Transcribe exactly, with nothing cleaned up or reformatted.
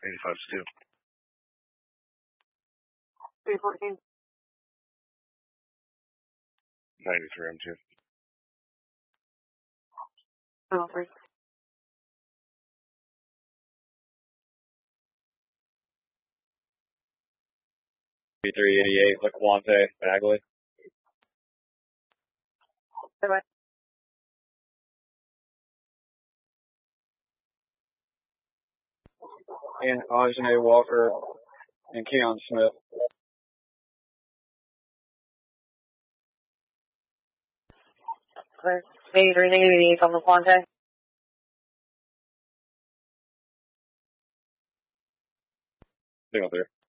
eighty-five two. three fourteen. ninety-three M two. Oh, three. three eighty-eight, Laquante, Bagley. Bye-bye. And Ajane Walker and Keon Smith. Clear. eighty-three, negative eighty-eight on Laquante. Signal through.